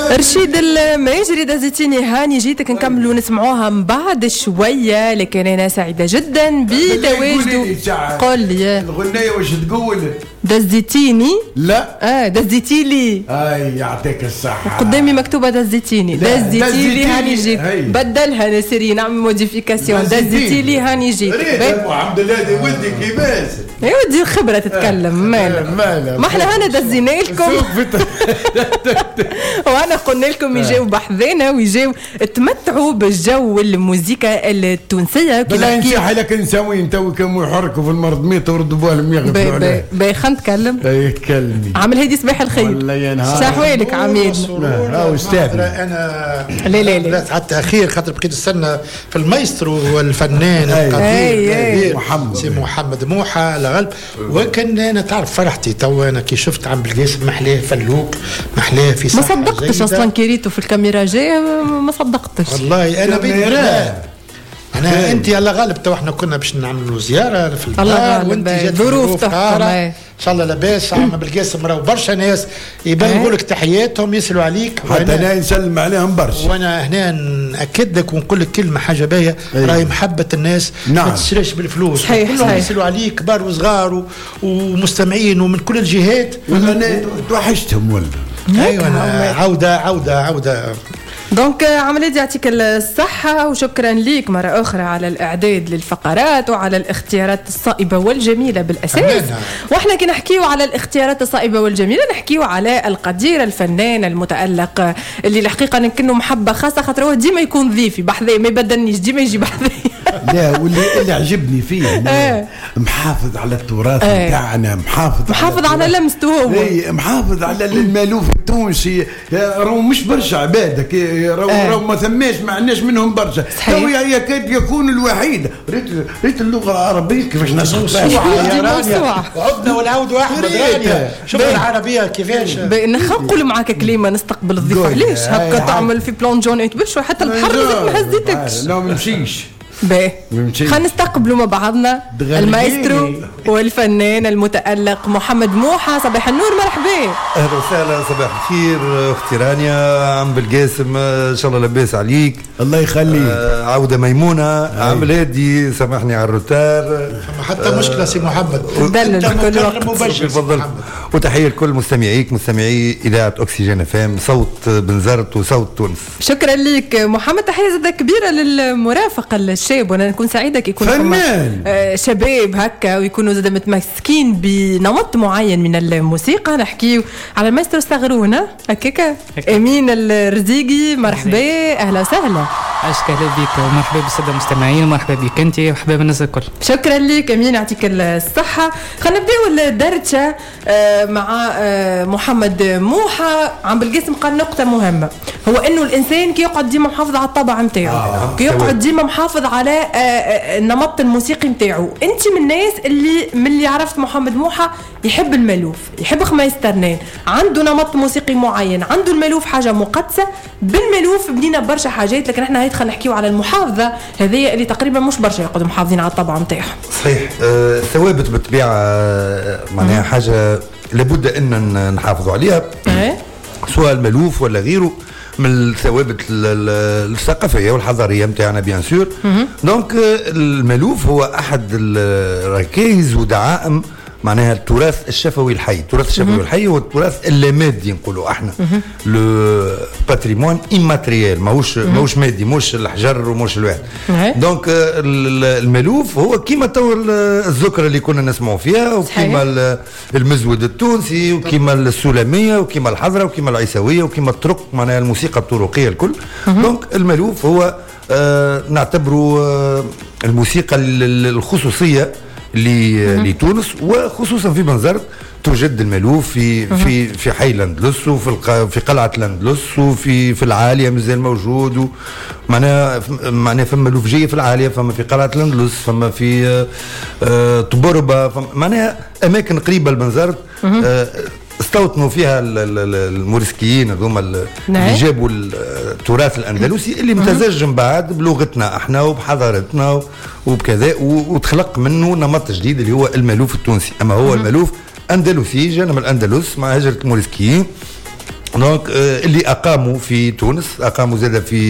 رشيد الماجري دزيتيني هاني جيتك نكملوا نسمعوها من بعد شويه، لكن انا سعيده جدا بتواجدوا. قول لي الغنية واش تقول؟ دزيتيني؟ لا دزيتيلي. يعطيك الصحة. قدامي مكتوبة دزيتيني. دزيتيلي هاني جيت. بدلها نسري نعمل موديفيكاسيون. دزيتيلي هاني جيت. الحمد لله دي ودي كيفاش؟ يا ودي الخبرة تتكلم. مالا ما احنا هنا دزينا لكم وانا قلنا لكم يجاو بحذانا ويجاو تمتعوا بالجو الموسيقى التونسية. بالله نصيحة لك نسوي تو كم يحركوا في المرض ميت وردوا لهم يغفلوا عليه. نتكلم. تكلمي. عامل هيدي صباح الخير. والله يا نهار. شحوالك عميد؟ استاذ. انا لا حتى اخير خاطر بقيت استنى في المايسترو والفنان القدير محمد موحى الغلب. وكان انا تعرف فرحتي تو انا كي شفت عم بالقاسم محلاه فلوك محلاه في صحة ما صدقتش اصلا كيريتو في الكاميرا جايه ما صدقتش والله. انا انا انت الله غالب تو احنا كنا باش نعملوا زياره في الدار وانت جات ظروف ان شاء الله لاباس. عم بالقاسم راهو برشا ناس يبلغوا لك تحياتهم يسالوا عليك حتى انا نسلم عليهم برشا. وانا هنا ناكد لك ونقول لك كلمه حاجه باهيه راهي محبه الناس ما تشريش بالفلوس. كلهم يسالوا عليك كبار وصغار ومستمعين ومن كل الجهات. انا توحشتهم والله. ايوه عوده دونك عملية يعطيك الصحة وشكرا ليك مرة أخرى على الإعداد للفقرات وعلى الاختيارات الصائبة والجميلة بالأساس. وإحنا كي نحكيو على الاختيارات الصائبة والجميلة نحكيو على القدير الفنان المتألق اللي الحقيقة نكنه محبة خاصة خاطر هو ديما يكون ضيفي بحذايا ما يبدلنيش ديما يجي بحذايا. لا واللي عجبني فيه محافظ على التراث بتاعنا محافظ على لمسته هو محافظ على المالوف التونسي. راهو مش برشا عبادك راهو ما ثماش ما عندناش منهم برشا. تو يكاد يكون الوحيد. ريت اللغه العربيه كيفاش موسوعه عدنا والعود واحد غاليه. شوف العربيه كيفاش نقول معاك كلمه نستقبل الضيف. علاش هكا تعمل في بلون جون باش حتى البحر ما هزيتكش؟ لا ما نمشيش. خلينا نستقبلوا مع بعضنا المايسترو والفنان المتألق محمد موحى. صباح النور مرحبا. اهلا وسهلا. صباح الخير اختي رانيا. عم بالقاسم ان شاء الله لاباس عليك. الله يخليك. عوده ميمونه. عامل هادي سامحني على الروتار. حتى مشكله سي محمد دلل كل وقت. تفضل. وتحيه لكل مستمعي اذاعه اكسجين فام صوت بنزرت وصوت تونس. شكرا لك محمد. تحيه زاده كبيره للمرافق الشاب وانا نكون سعيده كي يكون فنان شباب هكا ويكونوا زاد متمسكين بنمط معين من الموسيقى. نحكيو على المايسترو صغرونا هكاكا امين الرزيقي. مرحبا اهلا وسهلا. عشك اهلا بك ومرحبا بالساده المستمعين ومرحبا بك انت ومرحبا بالناس الكل. شكرا لك امين يعطيك الصحه. خلينا نبداو الدردشه مع محمد موحى. عم بالقاسم قال نقطه مهمه هو انه الانسان كي يقعد ديما محافظ على الطبع نتاعو كي يقعد ديما محافظ على النمط الموسيقي نتاعو. انت من الناس اللي عرفت محمد موحى يحب المالوف يحب خميس ترنان عنده نمط موسيقي معين عنده المالوف حاجه مقدسه. بالمالوف بدينا برشا حاجات لكن احنا هاي خلينا نحكيو على المحافظه هذه اللي تقريبا مش برشا يقعدوا محافظين على الطبع نتاعهم. صحيح. ثوابت بالطبيعه معناها حاجه لابد ان نحافظوا عليها سواء المالوف ولا غيره من الثوابت الثقافيه والحضاريه نتاعنا بيان سور. دونك المالوف هو احد الركائز ودعائم معناها التراث الشفوي الحي. التراث الشفوي الحي هو التراث اللامادي نقولوا احنا لو باتريمون ايماتريال ماهوش مادي مش الحجر ومش الواحد. دونك المالوف هو كيما تو الذكرى اللي كنا نسمعوا فيها وكيما المزود التونسي وكيما السلميه وكيما الحضره وكيما العيسويه وكيما الطرق معناها الموسيقى الطرقيه الكل. دونك المالوف هو نعتبره الموسيقى الخصوصيه لتونس وخصوصا في بنزرت. توجد المالوف في حي الاندلس وفي قلعه الاندلس وفي العاليه مازال موجود. معناها فما مالوفجيه في العاليه فما في قلعه الاندلس فما في طبربه معناها اماكن قريبه لبنزرت. استوطنوا فيها الموريسكيين هذوما اللي جابوا التراث الاندلسي اللي امتزج من بعد بلغتنا احنا وبحضارتنا وبكذا وتخلق منه نمط جديد اللي هو المالوف التونسي. اما هو المالوف اندلسي جانا من الاندلس مع هجره الموريسكيين دونك اللي اقاموا في تونس، اقاموا زاد في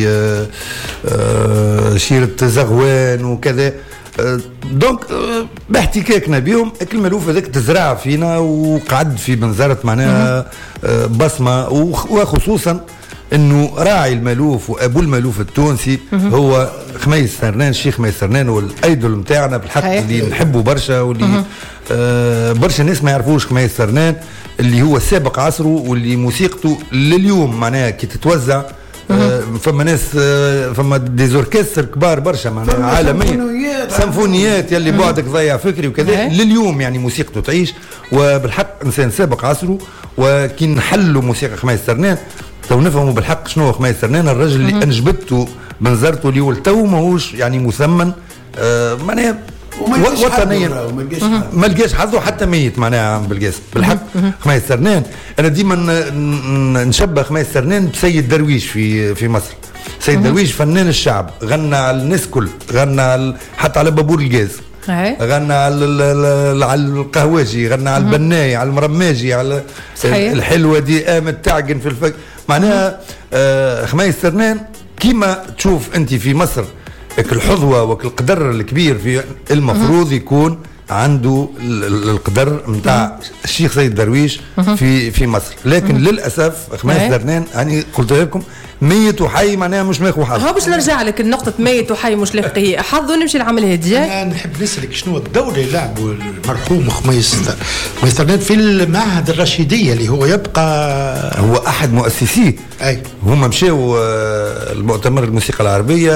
شيرة زغوان وكذا. دونك باحتكاكنا بهم الملوف هذاك تزرع فينا وقعد في بنزرت معناها بصمه، وخصوصا انه راعي الملوف وابو الملوف التونسي هو خميس سرنان. الشيخ خميس سرنان هو الايدول نتاعنا بالحق اللي نحبه برشا، واللي برشا ناس ما يعرفوش خميس سرنان اللي هو سابق عصره، واللي موسيقته لليوم معناها كي تتوزع فما ناس فما ديزوركستر كبار برشا معناها عالميا، سيمفونيات يلي بعدك ضيع فكري وكذا لليوم يعني موسيقته تعيش. وبالحق انسان سابق عصره، وكي نحلوا موسيقى خميس سرنان تو نفهموا بالحق شنو خميس سرنان، الرجل اللي انجبته بنزرته اللي هو تو ماهوش يعني مثمن معناها وطنيا، ما لقاش حظه حتى ميت معناها عم بالقاسم بالحق. خميس سرنان انا ديما نشبه خميس سرنان بسيد درويش في مصر. سيد درويش فنان الشعب، غنى على الناس كل، غنى حتى على بابور الغاز، غنى على القهواجي، غنى على البناي، على المرماجي، على الحلوه دي قامت تعجن في الفك معناها. خميس سرنان كيما تشوف انت في مصر الحظوة والقدر الكبير في المفروض يكون عنده القدر نتاع الشيخ سيد درويش في مصر، لكن للاسف خميس سرنان يعني قلت لكم ميت وحي معناها مش لاقي حظ. ها باش نرجع لك النقطة ميت وحي مش لاقي حظ ونمشي لعمل هدية. أنا نحب نسألك شنو الدور اللي لعبوا المرحوم خميس سرنان في المعهد الرشيدية اللي هو يبقى هو أحد مؤسسيه. أي هما مشاو المؤتمر الموسيقى العربية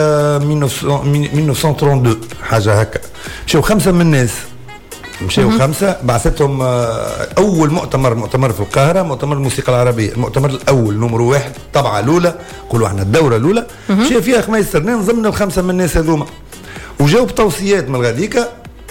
1932 حاجة هكا، مشاو 5 من الناس، مشاو 5 بعثتهم اول مؤتمر في القاهره، مؤتمر الموسيقى العربيه، المؤتمر الاول نمرو 1 طبعه الاولى، نقولوا احنا الدوره الاولى، مشى فيها خميس سرنان ضمن ال5 من الناس هذوما، وجاوا بتوصيات من غاديكا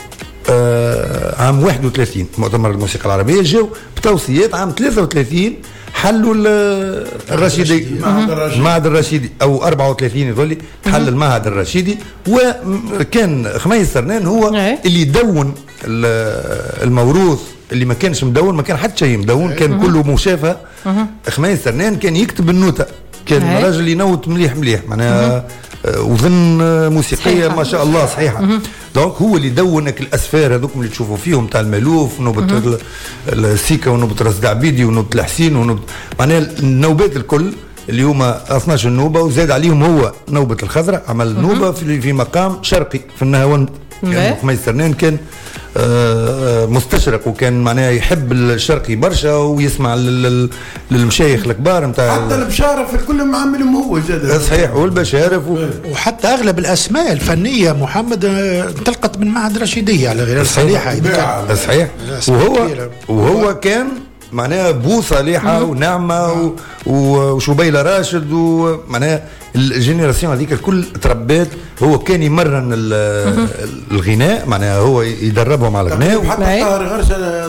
عام 31 مؤتمر الموسيقى العربيه، جاوا بتوصيات عام 33 حلوا الرشيدي، المعهد الرشيدي او 34 يظل حل المعهد الرشيدي. وكان خميس سرنان هو اللي دون الموروث اللي ما كانش مدون، ما كان حتى شيء مدون، كان كله مشافهه. خميس سرنان كان يكتب النوتة، كان راجل ينوت مليح معناها وظن موسيقيه ما شاء الله صحيحه. دونك هو اللي دونك الاسفار هذوكم اللي تشوفوا فيهم تاع المالوف ونوبه السيكا ونوبه راس دعبيدي ونوبه الحسين ونوبه معناها النوبات الكل اللي هما 12 نوبه، وزاد عليهم هو نوبه الخضراء، عمل نوبه في مقام شرقي في النهاوند. يعني خميس سرنان كان مستشرق، وكان معناها يحب الشرقي برشا ويسمع للمشايخ الكبار نتاع حتى البشاره في كل معاملهم هو زاد صحيح، والبشارف وحتى اغلب الاسماء الفنيه محمد انطلقت من معهد رشيدية على غير الصريحه. صحيح، وهو كان معناها بو صالحة ونعمة وشبيلة راشد، ومعناها الجينيراسيون هذيك الكل تربيت. هو كان يمرن الغناء، معناها هو يدربهم على الغناء. حتى طاهر غرسة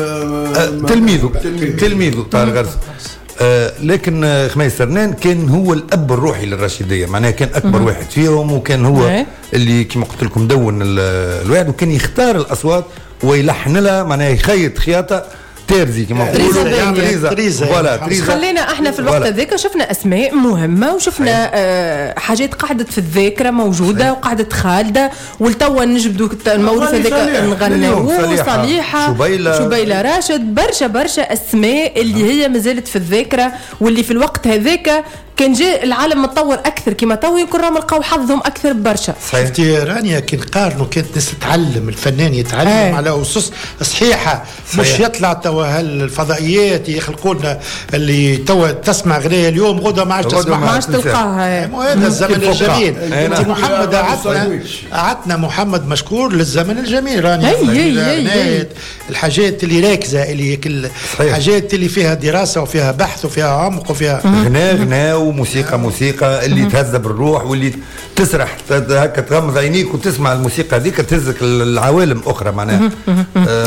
تلميذه طاهر غرسة. لكن خميس سرنان كان هو الاب الروحي للرشيديه، معناها كان اكبر واحد فيهم، وكان هو اللي كما قلت لكم دون الواحد، وكان يختار الاصوات ويلحن لها، معناها يخيط خياطه تيرزي كما نقولوا تريزا. خلينا احنا في الوقت هذاك شفنا اسماء مهمه، وشفنا حاجات قعدت في الذاكره موجوده وقعدت خالده، ولتوا نجبدوا الموروث هذاك نغنوه. صليحه، شبيله راشد، برشا اسماء اللي هي مازالت في الذاكره، واللي في الوقت هذاك كان جاء العالم متطور اكثر كما تو، يكون راهم لقاو حظهم اكثر برشا. شفتي رانيا كي نقارنوا كانت ناس تتعلم، الفنان يتعلم على اسس صحيحه، مش يطلع توا هالفضائيات يخلقوا لنا اللي توا تسمع غنايه اليوم غدا ما عادش تسمع، ما عادش تلقاها. هذا الزمن الجميل. انت محمد عطنا محمد مشكور للزمن الجميل. رانيا الحاجات اللي راكزه، اللي الحاجات اللي فيها دراسه وفيها بحث وفيها عمق وفيها غناء موسيقى اللي تهز بالروح، واللي تسرح هكا تغمض عينيك وتسمع الموسيقى هذيك تهزك العوالم اخرى معناها.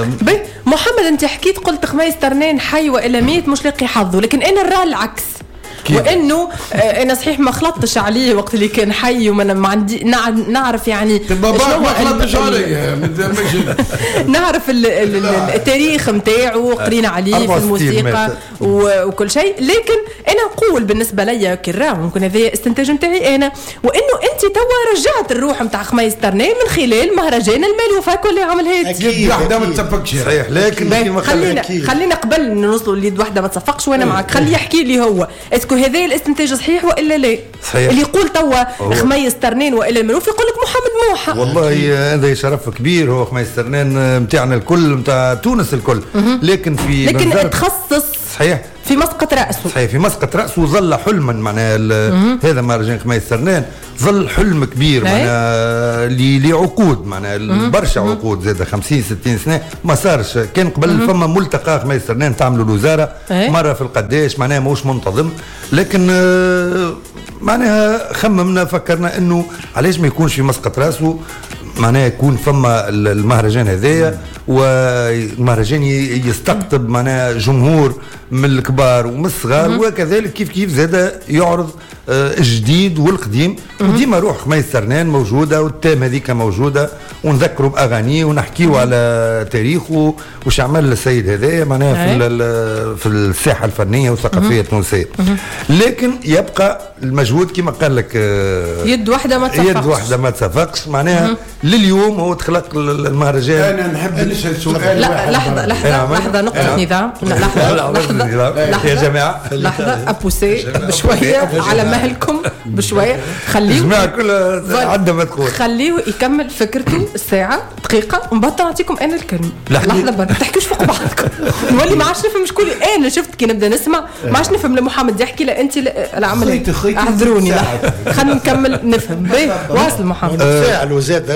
محمد انت حكيت قلت خميس سرنان حي والا ميت مش لاقي حظه، لكن انا نرى العكس. وانه انا صحيح ما خلطتش عليه وقت اللي كان حي وما ما عندي نعرف يعني بابا ما خلطش عليه نعرف التاريخ نتاعو قرينا عليه في الموسيقى وكل شيء. لكن انا نقول بالنسبه ليا كرا ممكن هذا استنتاج نتاعي انا وانه انت توا رجعت الروح نتاع خميس ترني من خلال مهرجان المالوفه كل اللي عمل هيك يد واحده ما تصفقش صحيح. لكن خلينا قبل نوصلوا ليد واحده ما تصفقش وانا معك خليه يحكي لي هو اسكو هذا الاستنتاج صحيح والا لا صحيح. اللي يقول توا خميس ترنين والا المالوفه يقول لك محمد موحى. والله هذا شرف كبير هو خميس ترنين نتاعنا الكل نتاع تونس الكل لكن تخصص صحيح في مسقط رأسه صحيح في مسقط رأسه ظل حلما معناها هذا مهرجان خميس ترنين ظل حلم كبير معناها لعقود معناها برشا عقود زاد 50 60 سنه ما صارش. كان قبل فما ملتقى خميس ترنين تعملوا الوزاره مره في القداش معناها ماهوش منتظم لكن معناها خممنا فكرنا انه علاش ما يكونش في مسقط راسه معناها يكون فما المهرجان هذايا والمهرجان يستقطب معناها جمهور من الكبار ومن الصغار وكذلك كيف زاد يعرض الجديد والقديم وديما روح خميس ترنين موجوده والتام هذيك موجوده ونذكروا باغانيه ونحكيوا على تاريخه وش عمل السيد هذايا معناها في الساحه الفنيه والثقافيه التونسيه. لكن يبقى المجهود كما قال لك يد واحده ما تصفقش معناها لليوم هو تخلق المهرجان. انا نحب نسال سؤال لا لحظه نقطه نظام لحظه يا جماعه لحظه ابوسي بشويه على مهلكم بشويه خليه الجماعه كلها عندها ما تقول خليه يكمل فكرته الساعه دقيقه ومن بعد نعطيكم انا الكلمه. لحظه ما تحكيوش فوق بعضكم نولي ما عادش نفهم شكون انا شفت كي نبدا نسمع ما عادش نفهم لمحمد يحكي لا انت العمل اعذروني خلينا نكمل نفهم واصل محمد فاعل وزاد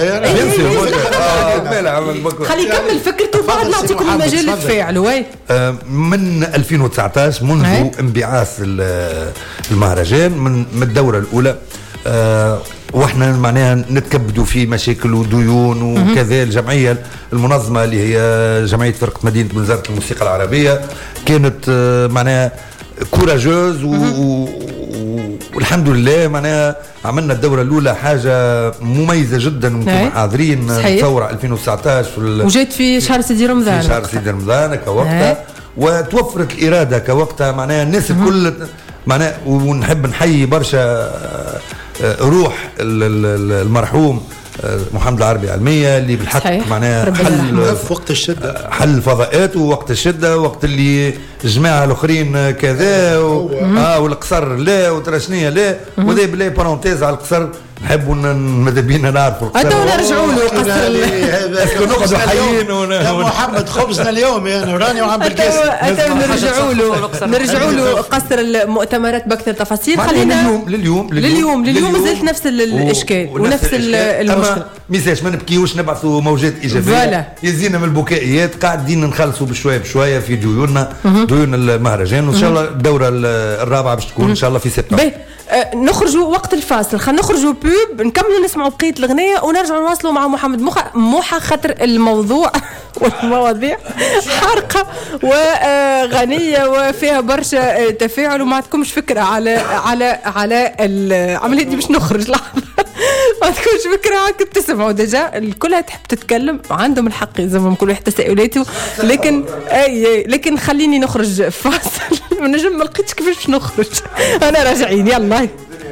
خلي يكمل فكرته وبعد نعطيكم المجال تفاعلوا. من 2019 منذ انبعاث المهرجان من الدوره الاولى واحنا معناها نتكبدوا في مشاكل وديون وكذا. الجمعيه المنظمه اللي هي جمعيه فرقه مدينه وزاره الموسيقى العربيه كانت معناها كوراجوز والحمد لله معناها عملنا الدوره الاولى حاجه مميزه جدا وانتم حاضرين ثوره 2019 وجيت في شهر سيدي رمضان في شهر سيدي رمضان كوقتها وتوفرت الاراده كوقتها معناها الناس الكل معناها ونحب نحيي برشا روح المرحوم محمد العربي علمية اللي بالحق معناها حل في وقت الشدة حل فضاءاته وقت الشدة وقت اللي الجماعة الأخرين كذا والقصر لا وترشنية لا وذي بلاي بارونتيز على القصر نحبوا ماذا بينا نعرفوا القصر نرجعوا له قصر نقعدوا حيين يا محمد خبزنا اليوم انا وراني وعم بالكاس نرجعوا له قصر المؤتمرات باكثر تفاصيل. خلينا لليوم زلت نفس الاشكال ونفس المشكله ميساج ما نبكيوش نبعثوا موجات ايجابيه يزينا من البكائيات قاعدين نخلصوا بشويه بشويه في ديون المهرجان وان شاء الله الدوره الرابعه باش تكون ان شاء الله في سبتمبر. نخرجوا وقت الفاصل خلينا نخرجوا بوب نكملوا نسمعوا بقيه الاغنيه ونرجعوا نواصلوا مع محمد موحى خاطر الموضوع والمواضيع حارقه وغنيه وفيها برشا تفاعل وما عندكمش فكره على العمليه دي. باش نخرج لحظه ما تكونش فكره هاك تسمعوا ديجا الكل تحب تتكلم عندهم الحق زي ما كل واحد تساؤلاته لكن خليني نخرج فاصل ونجم ما لقيتش كيفاش نخرج انا راجعين يلا.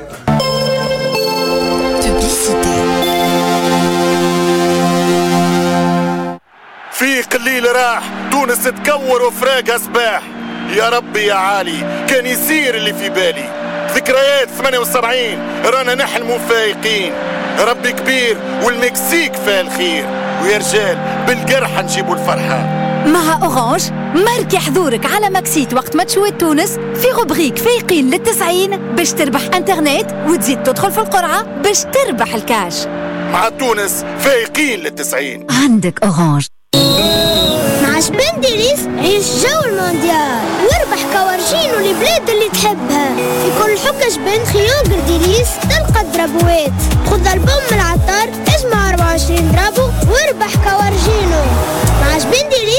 في قليل راح تونس تكور وفراقها سباح يا ربي يا عالي كان يصير اللي في بالي ذكريات 78 رانا نحلموا فايقين ربي كبير والمكسيك فيها الخير ويا رجال بالقرحة نجيبوا الفرحة. مع أورانج ماركي حضورك على ماكسيت وقت ما تشوي تونس في غبغيك فايقين لل90 باش تربح انترنت وتزيد تدخل في القرعة باش تربح الكاش. مع تونس فايقين لل90 عندك أورانج. مع شبين ديريس عيش جو المونديال واربح كوارجين والبلاد اللي تحبها. في كل حكة شبين خيوق ديريس تلقى درابوات. خذ البوم من العطار اجمع 24 درابو واربح كوارجينو. مع شبين ديريس